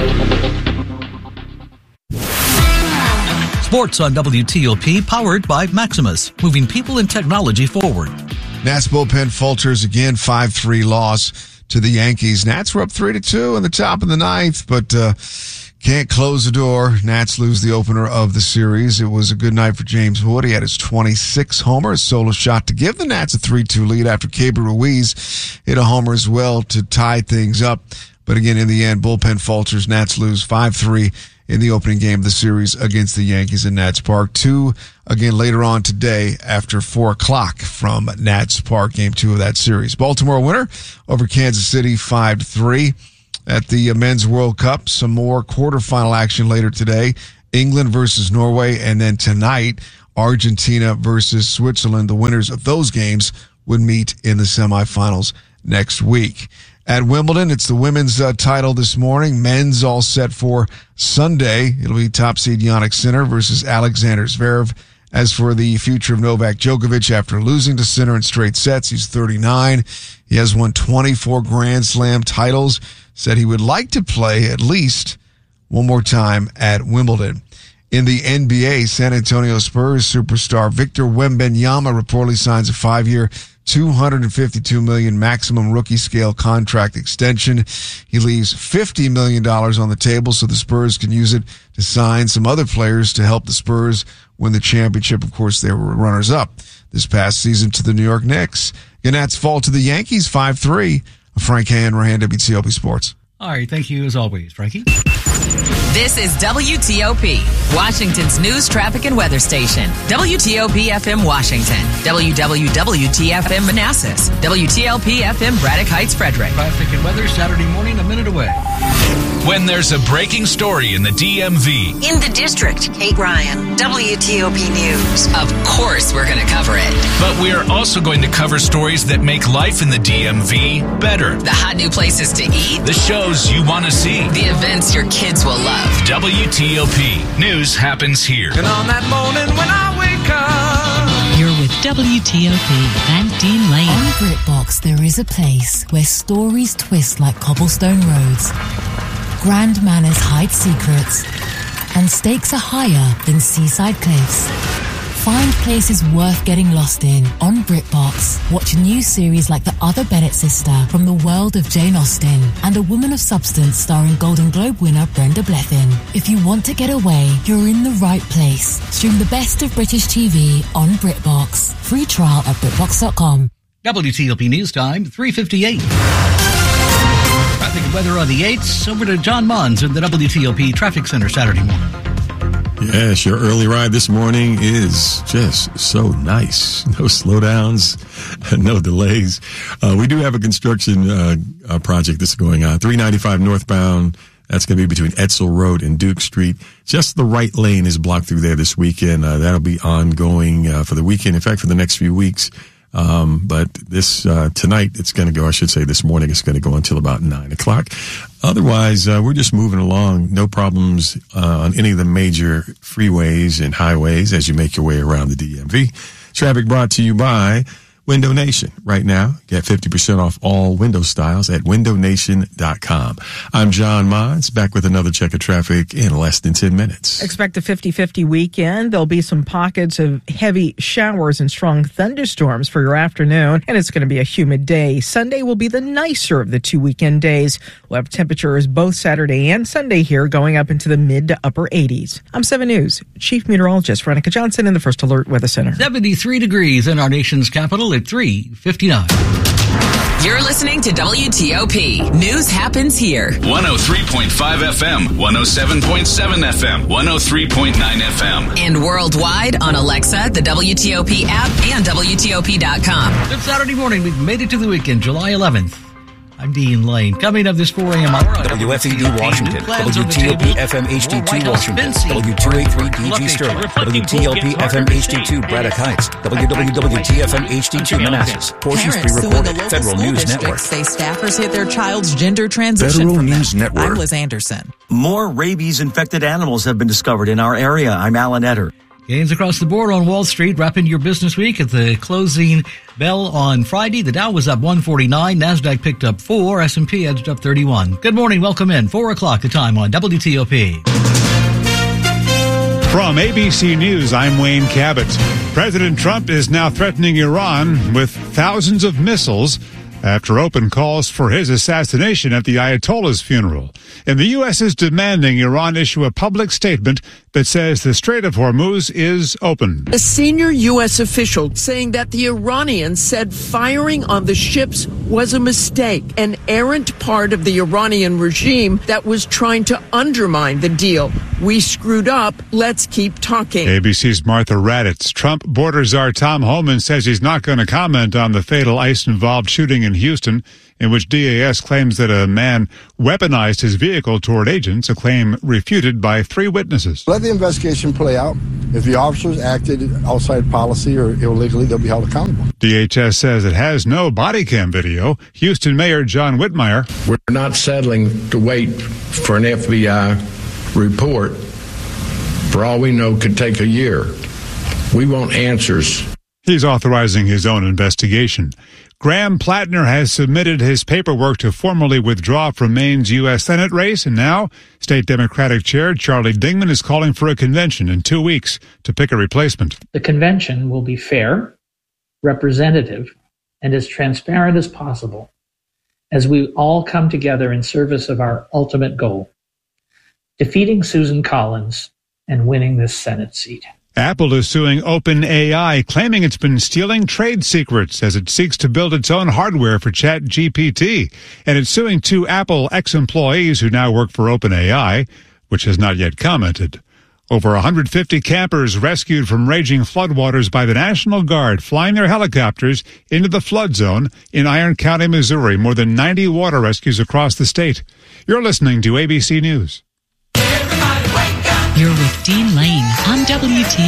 Sports on W T O P, powered by Maximus, moving people and technology forward. Nats bullpen falters again, five three loss to the Yankees. Nats were up three to two in the top of the ninth, but uh, can't close the door. Nats lose the opener of the series. It was a good night for James Wood. He had his twenty-sixth homer, a solo shot to give the Nats a three two lead after Keibert Ruiz hit a homer as well to tie things up. But again, in the end, bullpen falters. Nats lose five three in the opening game of the series against the Yankees in Nats Park. Two again later on today after four o'clock from Nats Park, game two of that series. Baltimore winner over Kansas City five to three. At the Men's World Cup, some more quarterfinal action later today. England versus Norway, and then tonight, Argentina versus Switzerland. The winners of those games would meet in the semifinals next week. At Wimbledon, it's the women's uh, title this morning. Men's all set for Sunday. It'll be top seed Jannik Sinner versus Alexander Zverev. As for the future of Novak Djokovic, after losing to Sinner in straight sets, he's thirty-nine. He has won twenty-four Grand Slam titles. Said he would like to play at least one more time at Wimbledon. In the N B A, San Antonio Spurs superstar Victor Wembanyama reportedly signs a five-year, two hundred fifty-two million dollars maximum rookie scale contract extension. He leaves fifty million dollars on the table so the Spurs can use it to sign some other players to help the Spurs win the championship. Of course, they were runners-up this past season to the New York Knicks. Nats fall to the Yankees five three. Frank Hanrahan, W T O P Sports. All right, thank you as always, Frankie. This is W T O P, Washington's news, traffic, and weather station. W T O P F M Washington, W W W T F M Manassas, W T L P F M Braddock Heights, Frederick. Traffic and weather Saturday morning, a minute away. When there's a breaking story in the D M V. In the district, Kate Ryan, W T O P News. Of course we're going to cover it. But we're also going to cover stories that make life in the D M V better. The hot new places to eat. The shows you want to see. The events your kids will love. W T O P. News happens here. And on that morning when I wake up. You're with W T O P and Dean Lane. On BritBox, there is a place where stories twist like cobblestone roads. Grand manners hide secrets, and stakes are higher than seaside cliffs. Find places worth getting lost in on BritBox. Watch a new series like The Other Bennett Sister from the world of Jane Austen and A Woman of Substance starring Golden Globe winner Brenda Blethyn. If you want to get away, you're in the right place. Stream the best of British T V on BritBox. Free trial at BritBox dot com. W T O P News Time, three fifty-eight. Traffic and weather on the eights. Over to John Mons in the W T O P Traffic Center Saturday morning. Yes, your early ride this morning is just so nice. No slowdowns, no delays. Uh, we do have a construction uh, uh, project that's going on. three ninety-five northbound. That's going to be between Etzel Road and Duke Street. Just the right lane is blocked through there this weekend. Uh, that'll be ongoing uh, for the weekend. In fact, for the next few weeks. Um, but this, uh, tonight it's going to go, I should say this morning it's going to go until about nine o'clock. Otherwise, uh, we're just moving along. No problems, uh, on any of the major freeways and highways as you make your way around the D M V. Traffic brought to you by Window Nation. Right now, get fifty percent off all window styles at window nation dot com. I'm John Mons, back with another check of traffic in less than ten minutes. Expect a fifty-fifty weekend. There'll be some pockets of heavy showers and strong thunderstorms for your afternoon, and it's going to be a humid day. Sunday will be the nicer of the two weekend days. We'll have temperatures both Saturday and Sunday here going up into the mid to upper eighties. I'm seven News Chief Meteorologist Veronica Johnson in the First Alert Weather Center. seventy-three degrees in our nation's capital at three fifty-nine. You're listening to W T O P. News happens here. one oh three point five F M, one oh seven point seven F M, one oh three point nine F M. And worldwide on Alexa, the W T O P app, and W T O P dot com. Good Saturday morning. We've made it to the weekend, July eleventh. I'm Dean Lane. Coming up this four a.m. hour. W F E D Washington, W T O P F M H D two Washington, W two eighty-three D G Sterling, W T L P F M H D two Braddock Heights, W W W T F M H D two Manassas. Portions pre-recorded. Federal News Network. Say staffers hit their child's gender transition. Federal from News them. Network. I'm Liz Anderson. More rabies-infected animals have been discovered in our area. I'm Alan Etter. Gains across the board on Wall Street, wrapping your business week at the closing bell on Friday. The Dow was up one forty-nine, NASDAQ picked up four, S and P edged up thirty-one. Good morning, welcome in. four o'clock the time on W T O P. From A B C News, I'm Wayne Cabot. President Trump is now threatening Iran with thousands of missiles after open calls for his assassination at the Ayatollah's funeral. And the U S is demanding Iran issue a public statement that says the Strait of Hormuz is open. A senior U S official saying that the Iranians said firing on the ships was a mistake, an errant part of the Iranian regime that was trying to undermine the deal. We screwed up. Let's keep talking. A B C's Martha Raddatz. Trump border czar Tom Homan says he's not going to comment on the fatal ICE-involved shooting in Houston, in which D A S claims that a man weaponized his vehicle toward agents, a claim refuted by three witnesses. Let the investigation play out. If the officers acted outside policy or illegally, they'll be held accountable. D H S says it has no body cam video. Houston Mayor John Whitmire. We're not settling to wait for an F B I report. For all we know, could take a year. We want answers. He's authorizing his own investigation. Graham Plattner has submitted his paperwork to formally withdraw from Maine's U S Senate race, and now State Democratic Chair Charlie Dingman is calling for a convention in two weeks to pick a replacement. The convention will be fair, representative, and as transparent as possible as we all come together in service of our ultimate goal, defeating Susan Collins and winning this Senate seat. Apple is suing OpenAI, claiming it's been stealing trade secrets as it seeks to build its own hardware for ChatGPT. And it's suing two Apple ex-employees who now work for OpenAI, which has not yet commented. Over one hundred fifty campers rescued from raging floodwaters by the National Guard, flying their helicopters into the flood zone in Iron County, Missouri. More than ninety water rescues across the state. You're listening to A B C News. You're with Dean Lane on W T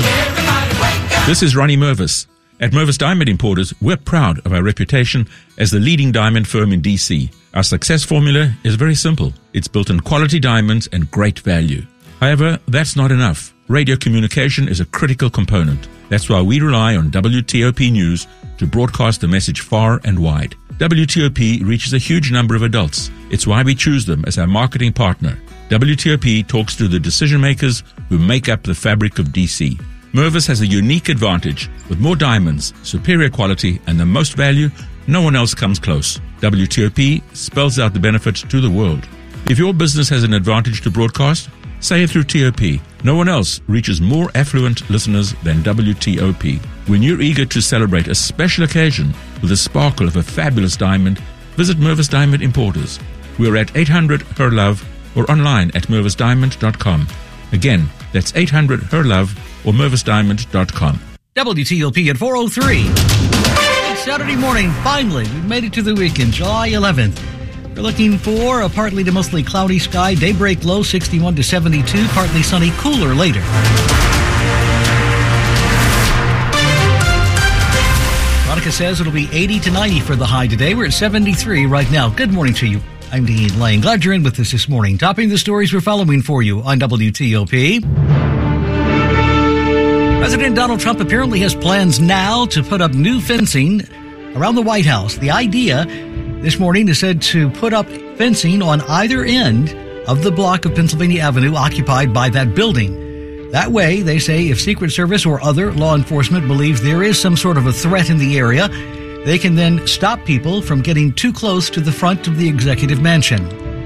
O P. This is Ronnie Mervis. At Mervis Diamond Importers, we're proud of our reputation as the leading diamond firm in D C. Our success formula is very simple. It's built on quality diamonds and great value. However, that's not enough. Radio communication is a critical component. That's why we rely on W T O P News to broadcast the message far and wide. W T O P reaches a huge number of adults. It's why we choose them as our marketing partner. W T O P talks to the decision makers who make up the fabric of D C. Mervis has a unique advantage. With more diamonds, superior quality, and the most value, no one else comes close. W T O P spells out the benefits to the world. If your business has an advantage to broadcast, say it through T O P. No one else reaches more affluent listeners than W T O P. When you're eager to celebrate a special occasion with the sparkle of a fabulous diamond, visit Mervis Diamond Importers. We're at eight hundred H E R Love or online at mervis diamond dot com. Again, that's eight hundred H E R Love or mervis diamond dot com. W T O P at four oh three. It's Saturday morning, finally, we've made it to the weekend, July eleventh. We're looking for a partly to mostly cloudy sky, daybreak low sixty-one to seventy-two, partly sunny, cooler later. Monica says it'll be eighty to ninety for the high today. We're at seventy-three right now. Good morning to you. I'm Dean Lane. Glad you're in with us this morning. Topping the stories we're following for you on W T O P. President Donald Trump apparently has plans now to put up new fencing around the White House. The idea this morning is said to put up fencing on either end of the block of Pennsylvania Avenue occupied by that building. That way, they say, if Secret Service or other law enforcement believes there is some sort of a threat in the area, they can then stop people from getting too close to the front of the executive mansion.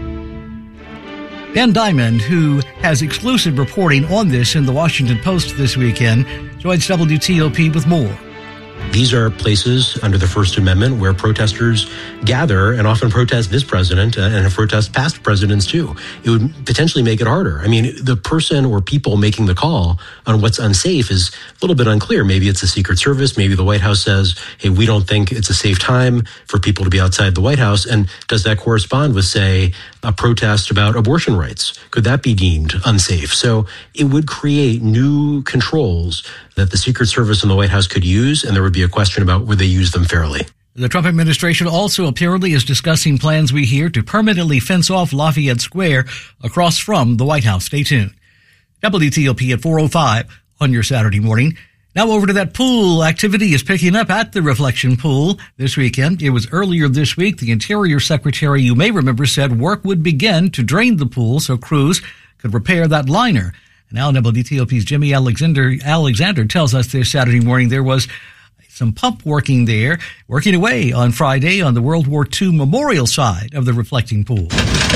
Dan Diamond, who has exclusive reporting on this in the Washington Post this weekend, joins W T O P with more. These are places under the First Amendment where protesters gather and often protest this president uh, and protest past presidents too. It would potentially make it harder. I mean, the person or people making the call on what's unsafe is a little bit unclear. Maybe it's the Secret Service. Maybe the White House says, hey, we don't think it's a safe time for people to be outside the White House. And does that correspond with, say, a protest about abortion rights? Could that be deemed unsafe? So it would create new controls that the Secret Service and the White House could use, and there would be a question about would they use them fairly. The Trump administration also apparently is discussing plans we hear to permanently fence off Lafayette Square across from the White House. Stay tuned. W T O P at four oh five on your Saturday morning. Now over to that pool. Activity is picking up at the Reflection Pool this weekend. It was earlier this week. The Interior Secretary, you may remember, said work would begin to drain the pool so crews could repair that liner. Now W T O P's Jimmy Alexander Alexander tells us this Saturday morning there was some pump working there, working away on Friday on the World War Two memorial side of the reflecting pool.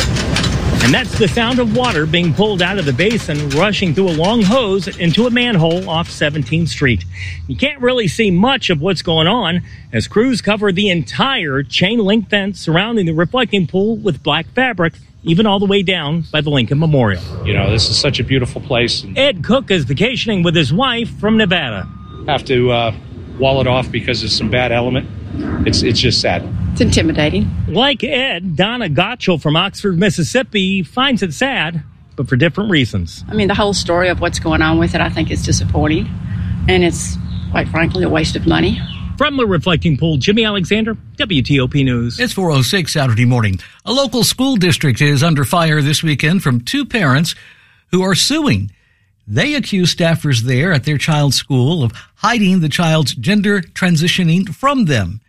And that's the sound of water being pulled out of the basin, rushing through a long hose into a manhole off seventeenth street. You can't really see much of what's going on as crews cover the entire chain link fence surrounding the reflecting pool with black fabric, even all the way down by the Lincoln Memorial. You know, this is such a beautiful place. Ed Cook is vacationing with his wife from Nevada. Have to uh, wall it off because of some bad element. It's it's just sad. It's intimidating. Like Ed, Donna Gottschall from Oxford, Mississippi finds it sad, but for different reasons. I mean, the whole story of what's going on with it, I think is disappointing. And it's, quite frankly, a waste of money. From the reflecting pool, Jimmy Alexander, W T O P News. It's four oh six Saturday morning. A local school district is under fire this weekend from two parents who are suing. They accuse staffers there at their child's school of hiding the child's gender transitioning from them.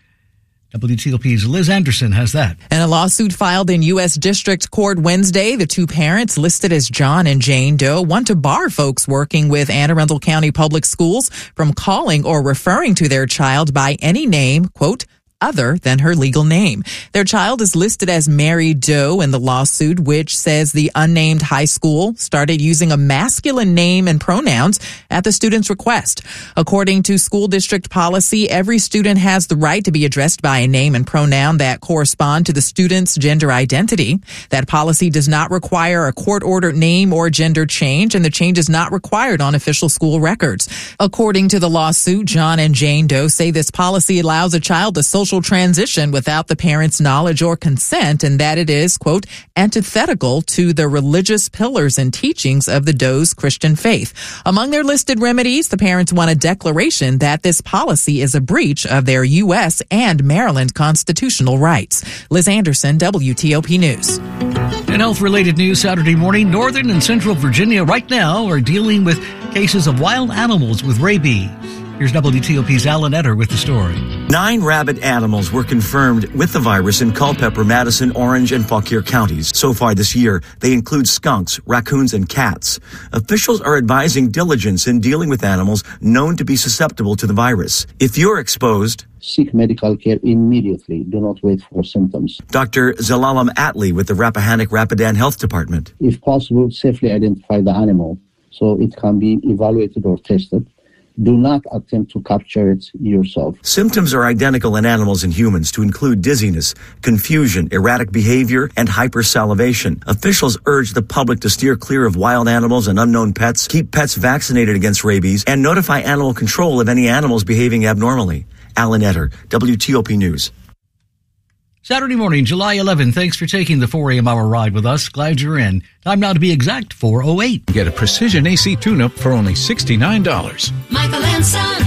W T O P's Liz Anderson has that. In a lawsuit filed in U S District Court Wednesday, the two parents listed as John and Jane Doe want to bar folks working with Anne Arundel County Public Schools from calling or referring to their child by any name, quote, other than her legal name. Their child is listed as Mary Doe in the lawsuit, which says the unnamed high school started using a masculine name and pronouns at the student's request. According to school district policy, every student has the right to be addressed by a name and pronoun that correspond to the student's gender identity. That policy does not require a court-ordered name or gender change, and the change is not required on official school records. According to the lawsuit, John and Jane Doe say this policy allows a child to social transition without the parent's knowledge or consent, and that it is, quote, antithetical to the religious pillars and teachings of the Doe's Christian faith. Among their listed remedies, the parents want a declaration that this policy is a breach of their U S and Maryland constitutional rights. Liz Anderson, W T O P News. In health-related news Saturday morning, Northern and Central Virginia right now are dealing with cases of wild animals with rabies. Here's W T O P's Alan Etter with the story. Nine rabid animals were confirmed with the virus in Culpeper, Madison, Orange, and Fauquier counties. So far this year, they include skunks, raccoons, and cats. Officials are advising diligence in dealing with animals known to be susceptible to the virus. If you're exposed, seek medical care immediately. Do not wait for symptoms. Doctor Zalalam Atlee with the Rappahannock Rapidan Health Department. If possible, safely identify the animal so it can be evaluated or tested. Do not attempt to capture it yourself. Symptoms are identical in animals and humans to include dizziness, confusion, erratic behavior, and hypersalivation. Officials urge the public to steer clear of wild animals and unknown pets, keep pets vaccinated against rabies, and notify animal control of any animals behaving abnormally. Alan Etter, W T O P News. Saturday morning, July eleventh. Thanks for taking the four a.m. hour ride with us. Glad you're in. Time now to be exact, four oh eight. Get a precision A C tune-up for only sixty-nine dollars. Michael and Son.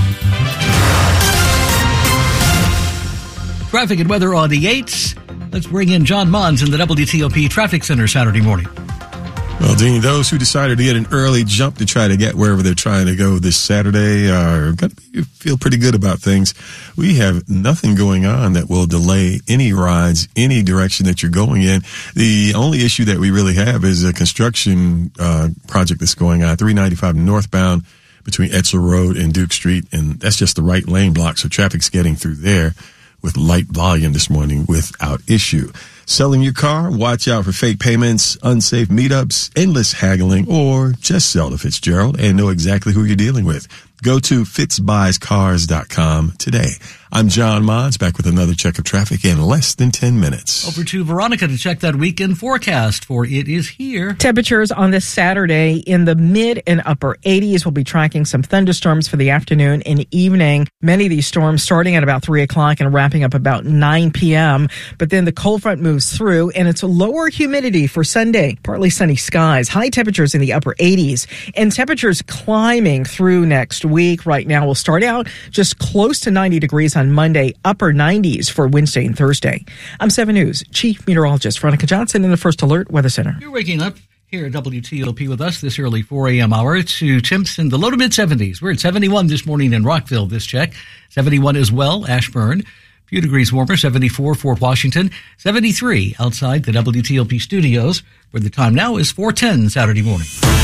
Traffic and weather on the eights. Let's bring in John Mons in the W T O P Traffic Center Saturday morning. Well, Dean, those who decided to get an early jump to try to get wherever they're trying to go this Saturday are going to feel pretty good about things. We have nothing going on that will delay any rides, any direction that you're going in. The only issue that we really have is a construction uh, project that's going on, three ninety-five northbound between Etzel Road and Duke Street, and that's just the right lane block, so traffic's getting through there with light volume this morning without issue. Selling your car? Watch out for fake payments, unsafe meetups, endless haggling, or just sell to Fitzgerald and know exactly who you're dealing with. Go to fitz buys cars dot com today. I'm John Mons, back with another check of traffic in less than ten minutes. Over to Veronica to check that weekend forecast, for it is here. Temperatures on this Saturday in the mid and upper eighties. We'll be tracking some thunderstorms for the afternoon and evening. Many of these storms starting at about three o'clock and wrapping up about nine p.m. But then the cold front moves through, and it's a lower humidity for Sunday. Partly sunny skies, high temperatures in the upper eighties, and temperatures climbing through next week. Right now, we'll start out just close to ninety degrees on Monday, upper nineties for Wednesday and Thursday. I'm seven News Chief Meteorologist Veronica Johnson in the First Alert Weather Center. You're waking up here at W T O P with us this early four a.m. hour to temps in the low to mid seventies. We're at seventy-one this morning in Rockville, this check. seventy-one as well, Ashburn. A few degrees warmer, seventy-four, Fort Washington. seventy-three outside the W T O P studios, where the time now is four ten Saturday morning.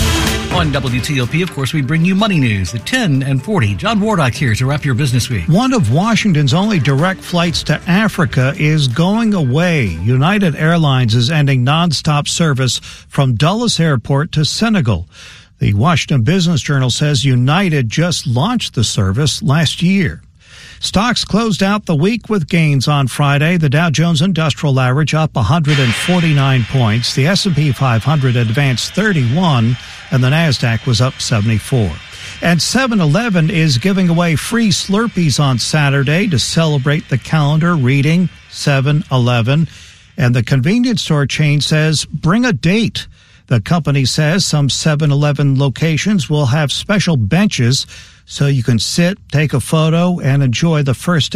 On W T O P, of course, we bring you money news at ten and forty. John Wardock here to wrap your business week. One of Washington's only direct flights to Africa is going away. United Airlines is ending nonstop service from Dulles Airport to Senegal. The Washington Business Journal says United just launched the service last year. Stocks closed out the week with gains on Friday. The Dow Jones Industrial Average up one hundred forty-nine points. The S and P five hundred advanced thirty-one, and the Nasdaq was up seventy-four. And seven eleven is giving away free Slurpees on Saturday to celebrate the calendar reading seven eleven. And the convenience store chain says bring a date. The company says some seven eleven locations will have special benches so you can sit, take a photo, and enjoy the first